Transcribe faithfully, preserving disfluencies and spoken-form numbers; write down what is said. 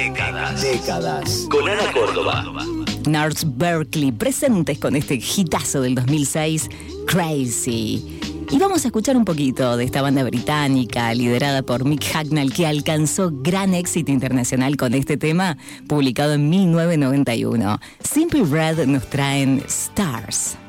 Décadas. Décadas. Con Ana Córdoba. North Berkeley, presentes con este hitazo del dos mil seis, Crazy. Y vamos a escuchar un poquito de esta banda británica liderada por Mick Hucknall, que alcanzó gran éxito internacional con este tema, publicado en mil novecientos noventa y uno. Simple Red nos traen Stars.